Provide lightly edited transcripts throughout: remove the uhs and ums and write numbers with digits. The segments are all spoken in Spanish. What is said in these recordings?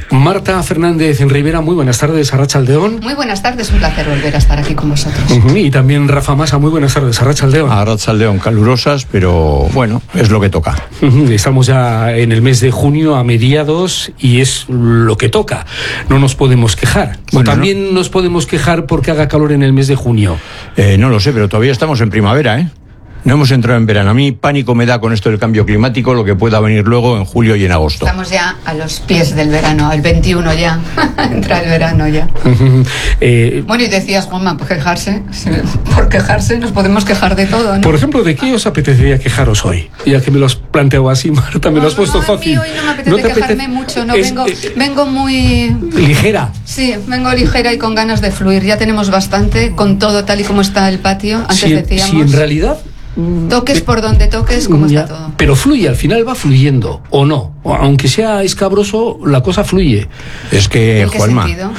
Marta Fernández en Rivera, muy buenas tardes, Arratsaldeon. Muy buenas tardes, un placer volver a estar aquí con vosotros. Y también Rafa Masa, muy buenas tardes, Arratsaldeon. Arratsaldeon, calurosas, pero bueno, es lo que toca. Estamos ya en el mes de junio, a mediados, y es lo que toca. No nos podemos quejar. Bueno, también nos podemos quejar porque haga calor en el mes de junio. No lo sé, pero todavía estamos en primavera, ¿eh? No hemos entrado en verano. A mí pánico me da con esto del cambio climático, lo que pueda venir luego en julio y en agosto. Estamos ya a los pies del verano, el 21 ya. Entra el verano ya. Bueno, y decías, Juanma, pues quejarse. Por quejarse nos podemos quejar de todo, ¿no? Por ejemplo, ¿de qué os apetecería quejaros hoy? Ya que me lo has planteado así, Marta, me lo has puesto fácil. Hoy no me apetece quejarme mucho, no vengo muy... ¿Ligera? Sí, vengo ligera y con ganas de fluir. Ya tenemos bastante con todo tal y como está el patio. Antes decíamos... Si en realidad... Toques por donde toques, ¿cómo está todo? Pero fluye, al final va fluyendo, ¿o no? Aunque sea escabroso, la cosa fluye. Es que, ¿En qué Juanma, sentido?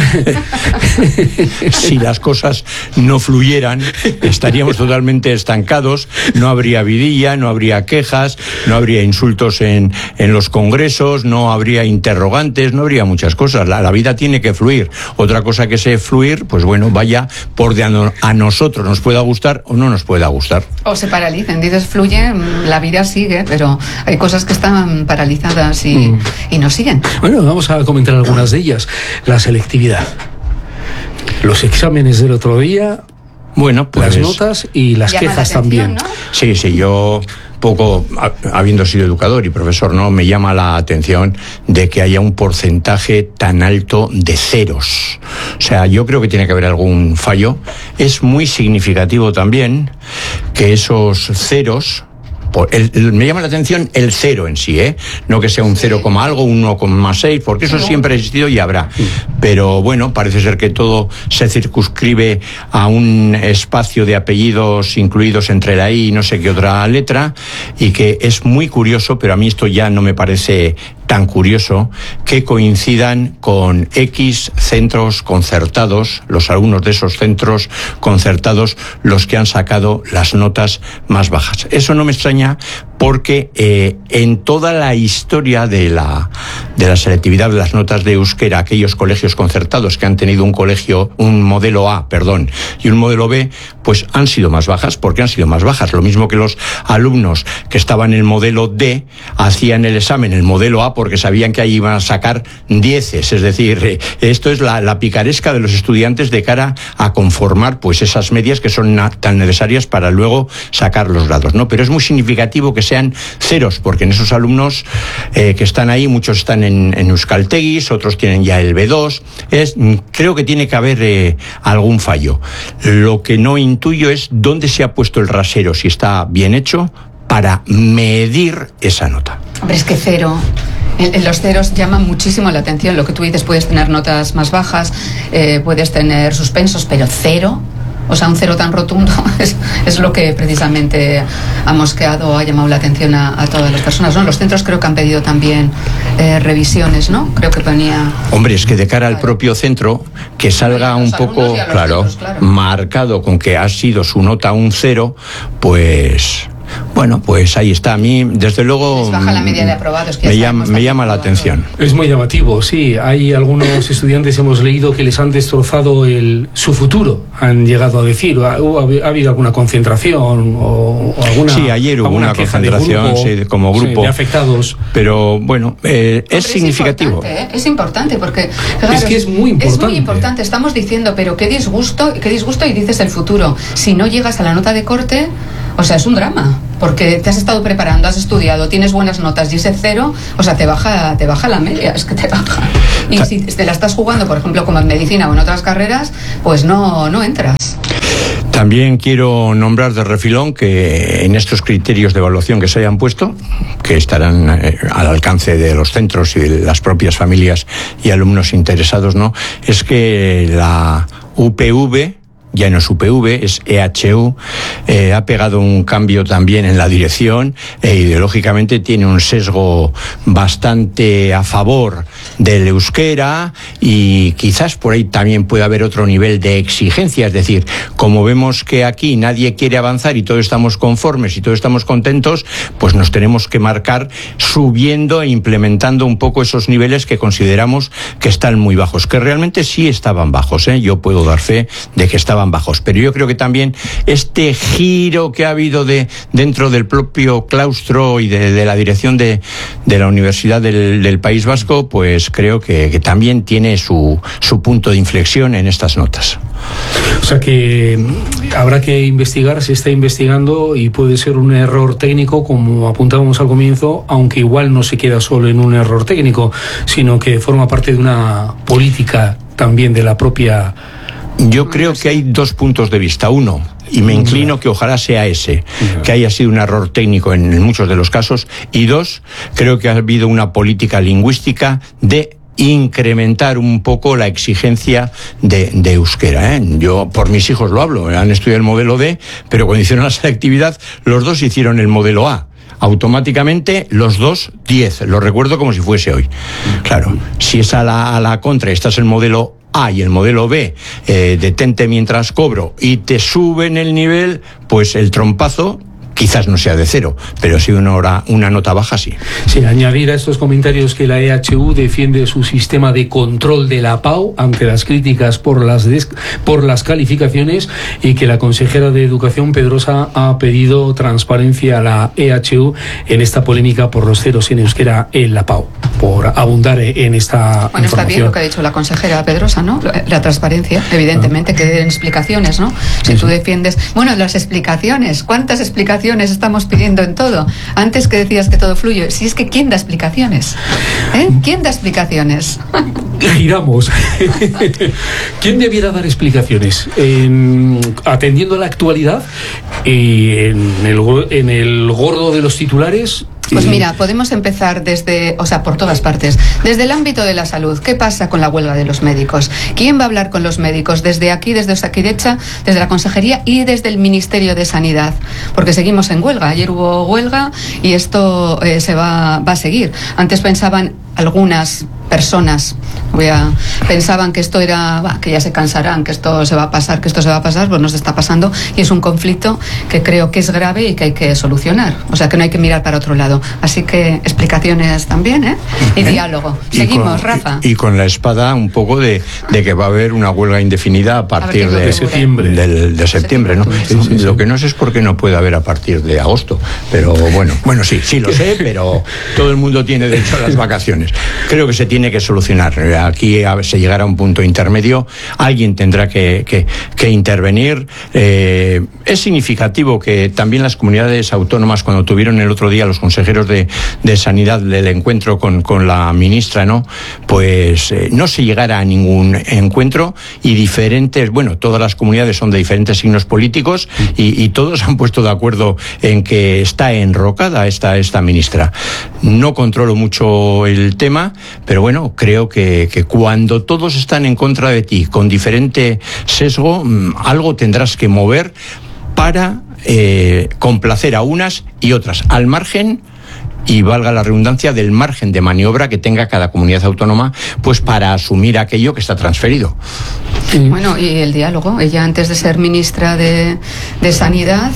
si las cosas no fluyeran, estaríamos totalmente estancados, no habría vidilla, no habría quejas, no habría insultos en los congresos, no habría interrogantes, no habría muchas cosas. La vida tiene que fluir. Otra cosa que sé fluir, pues bueno, vaya por de a nosotros nos pueda gustar o no nos pueda gustar. O se paralicen, dices fluye, la vida sigue, pero hay cosas que están paralizadas y no siguen. Bueno, vamos a comentar algunas de ellas. La selectividad, los exámenes del otro día, bueno, pues, las notas y las quejas también, ¿no? Sí, yo poco, habiendo sido educador y profesor, no me llama la atención de que haya un porcentaje tan alto de ceros. O sea, yo creo que tiene que haber algún fallo. Es muy significativo también que esos ceros... me llama la atención el cero en sí, no que sea un 0, algo, 1,6, porque eso siempre ha existido y habrá. Pero bueno, parece ser que todo se circunscribe a un espacio de apellidos incluidos entre la I y no sé qué otra letra, y que es muy curioso, pero a mí esto ya no me parece tan curioso, que coincidan con X centros concertados, los alumnos de esos centros concertados, los que han sacado las notas más bajas. Eso no me extraña porque en toda la historia de la selectividad de las notas de euskera, aquellos colegios concertados que han tenido un modelo A, y un modelo B, pues han sido más bajas. ¿Por qué han sido más bajas? Lo mismo que los alumnos que estaban en el modelo D hacían el examen en el modelo A porque sabían que ahí iban a sacar 10. Es decir, esto es la picaresca de los estudiantes de cara a conformar pues esas medias que son tan necesarias para luego sacar los grados, ¿no? Pero es muy significativo que sean ceros, porque en esos alumnos que están ahí, muchos están en euskaltegis, otros tienen ya el B2. Creo que tiene que haber algún fallo. Lo que no intuyo es dónde se ha puesto el rasero, si está bien hecho, para medir esa nota. Hombre, es que cero... Los ceros llaman muchísimo la atención. Lo que tú dices, puedes tener notas más bajas, puedes tener suspensos, pero cero, o sea, un cero tan rotundo es lo que precisamente ha mosqueado, ha llamado la atención a todas las personas, ¿no? Los centros creo que han pedido también revisiones, ¿no? Creo que ponía... Hombre, es que de cara al propio centro, que salga un poco, claro, marcado con que ha sido su nota un 0, pues... Bueno, pues ahí está. A mí, desde luego, les baja la media de aprobados, que me llama la atención. Es muy llamativo, sí. Hay algunos estudiantes, hemos leído, que les han destrozado su futuro. Han llegado a decir, ¿ha habido alguna concentración o alguna... Sí, ayer hubo una concentración como grupo de afectados. Pero bueno, es significativo. Es importante porque... Claro, es que es muy importante. Es muy importante. Estamos diciendo, pero qué disgusto, y dices el futuro. Si no llegas a la nota de corte... O sea, es un drama, porque te has estado preparando, has estudiado, tienes buenas notas y ese 0, o sea, te baja la media, es que te baja. Y si te la estás jugando, por ejemplo, como en medicina o en otras carreras, pues no entras. También quiero nombrar de refilón que en estos criterios de evaluación que se hayan puesto, que estarán al alcance de los centros y de las propias familias y alumnos interesados, ¿no? Es que la UPV ya no es UPV, es EHU, ha pegado un cambio también en la dirección e ideológicamente tiene un sesgo bastante a favor del euskera y quizás por ahí también puede haber otro nivel de exigencia, es decir, como vemos que aquí nadie quiere avanzar y todos estamos conformes y todos estamos contentos, pues nos tenemos que marcar subiendo e implementando un poco esos niveles que consideramos que están muy bajos, que realmente sí estaban bajos, yo puedo dar fe de que estaban bajos, pero yo creo que también este giro que ha habido dentro del propio claustro y de la dirección de la Universidad del País Vasco, pues creo que también tiene su punto de inflexión en estas notas. O sea que habrá que investigar, se está investigando y puede ser un error técnico, como apuntábamos al comienzo, aunque igual no se queda solo en un error técnico, sino que forma parte de una política también de la propia... Yo creo que hay dos puntos de vista. Uno, y me inclino que ojalá sea ese, que haya sido un error técnico en muchos de los casos. Y dos, creo que ha habido una política lingüística de incrementar un poco la exigencia de euskera. Yo por mis hijos lo hablo, han estudiado el modelo D, pero cuando hicieron la selectividad, los dos hicieron el modelo A. Automáticamente los dos 10, lo recuerdo como si fuese hoy. Claro, si es a la contra, estás en el modelo A y el modelo B, detente mientras cobro y te suben el nivel, pues el trompazo quizás no sea de 0, pero sí una nota baja, sí. Sí, añadir a estos comentarios que la EHU defiende su sistema de control de la PAU ante las críticas por las calificaciones y que la consejera de Educación, Pedrosa, ha pedido transparencia a la EHU en esta polémica por los ceros en euskera en la PAU, por abundar en esta Bueno, información. Está bien lo que ha dicho la consejera Pedrosa, ¿no? La transparencia, evidentemente, que den explicaciones, ¿no? Si tú defiendes... Bueno, las explicaciones, ¿cuántas explicaciones estamos pidiendo en todo? Antes que decías que todo fluye, si es que ¿quién da explicaciones? ¿Quién da explicaciones? Giramos. ¿Quién debiera dar explicaciones? Atendiendo a la actualidad, en el gordo de los titulares. Pues mira, podemos empezar por todas partes. Desde el ámbito de la salud, ¿qué pasa con la huelga de los médicos? ¿Quién va a hablar con los médicos? Desde aquí, desde Osakidecha, desde la Consejería y desde el Ministerio de Sanidad. Porque seguimos en huelga. Ayer hubo huelga y esto se va a seguir. Antes pensaban algunas personas pensaban que esto era que ya se cansarán, que esto se va a pasar, pues no se está pasando y es un conflicto que creo que es grave y que hay que solucionar, o sea que no hay que mirar para otro lado, así que explicaciones también, y diálogo. Seguimos, Rafa. Y con la espada un poco de que va a haber una huelga indefinida a partir de septiembre, de septiembre, ¿no? Sí. Lo que no sé es por qué no puede haber a partir de agosto, pero bueno, sí lo sé, pero todo el mundo tiene derecho a las vacaciones. Creo que se tiene que solucionar. Aquí se llegará a un punto intermedio. Alguien tendrá que intervenir. Es significativo que también las comunidades autónomas, cuando tuvieron el otro día los consejeros de Sanidad del encuentro con la ministra, ¿no? Pues no se llegara a ningún encuentro y todas las comunidades son de diferentes signos políticos y todos han puesto de acuerdo en que está enrocada esta ministra. No controlo mucho el tema, pero bueno, creo que cuando todos están en contra de ti con diferente sesgo, algo tendrás que mover para complacer a unas y otras, al margen, y valga la redundancia, del margen de maniobra que tenga cada comunidad autónoma, pues para asumir aquello que está transferido. Bueno, y el diálogo. Ella, antes de ser ministra de Sanidad,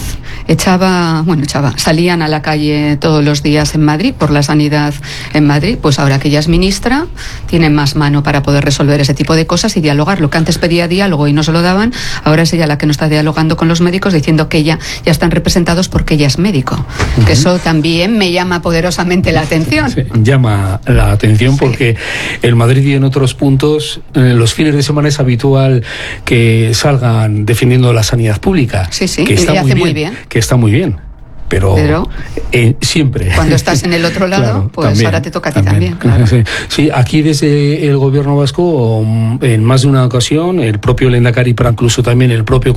salían a la calle todos los días en Madrid por la sanidad en Madrid. Pues ahora que ella es ministra, tiene más mano para poder resolver ese tipo de cosas y dialogar. Lo que antes pedía diálogo y no se lo daban, ahora es ella la que no está dialogando con los médicos, diciendo que ya están representados porque ella es médico. Que eso también me llama poderosamente la atención. Sí, llama la atención porque en Madrid y en otros puntos, los fines de semana es habitual que salgan defendiendo la sanidad pública. Sí, que está muy bien. Que está muy bien, pero siempre. Cuando estás en el otro lado, claro, pues también, ahora te toca a ti también. Claro. Sí, aquí desde el gobierno vasco, en más de una ocasión, el propio Lehendakari, pero incluso también el propio